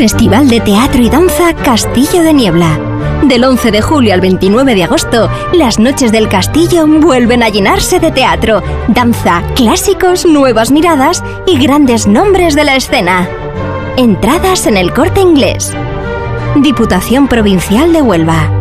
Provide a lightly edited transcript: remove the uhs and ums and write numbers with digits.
Festival de Teatro y Danza Castillo de Niebla. Del 11 de julio al 29 de agosto, las noches del castillo vuelven a llenarse de teatro, danza, clásicos, nuevas miradas y grandes nombres de la escena. Entradas en El Corte Inglés. Diputación Provincial de Huelva.